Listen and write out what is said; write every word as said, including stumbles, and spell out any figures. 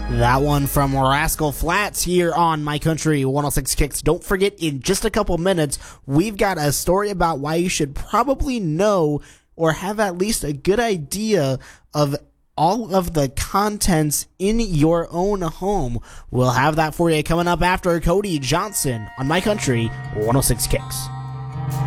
That one from Rascal Flatts here on My Country one oh six Kicks. Don't forget, in just a couple minutes, we've got a story about why you should probably know or have at least a good idea of all of the contents in your own home. We'll have that for you coming up after Cody Johnson on My Country one oh six Kicks.